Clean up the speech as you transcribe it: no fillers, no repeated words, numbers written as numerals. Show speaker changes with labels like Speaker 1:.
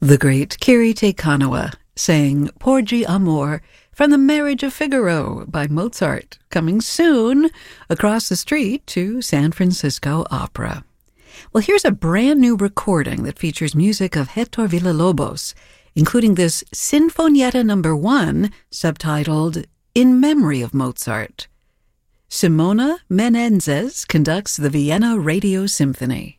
Speaker 1: The great Kirite Kanawa sang Porgi Amor from The Marriage of Figaro by Mozart, coming soon across the street to San Francisco Opera. Well, here's a brand new recording that features music of Hector Villa-Lobos, including this Sinfonietta No. 1, subtitled In Memory of Mozart. Simona Menezes conducts the Vienna Radio Symphony.